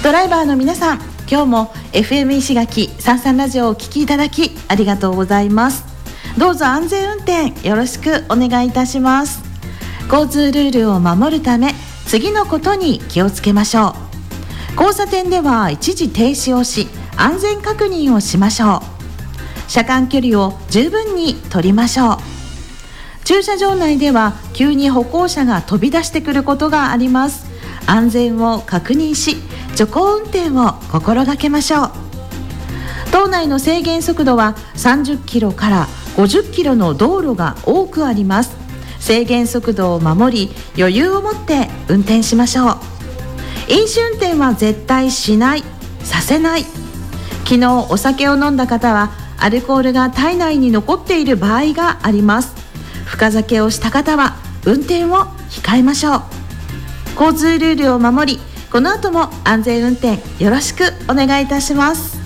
ドライバーの皆さん、今日も FM 石垣三三ラジオをお聞きいただきありがとうございます。どうぞ安全運転よろしくお願いいたします。交通ルールを守るため、次のことに気をつけましょう。交差点では一時停止をし、安全確認をしましょう。車間距離を十分に取りましょう。駐車場内では急に歩行者が飛び出してくることがあります。安全を確認し、徐行運転を心がけましょう。島内の制限速度は30キロから50キロの道路が多くあります。制限速度を守り、余裕を持って運転しましょう。飲酒運転は絶対しない、させない。昨日お酒を飲んだ方はアルコールが体内に残っている場合があります。深酒をした方は運転を控えましょう。交通ルールを守り、この後も安全運転よろしくお願いいたします。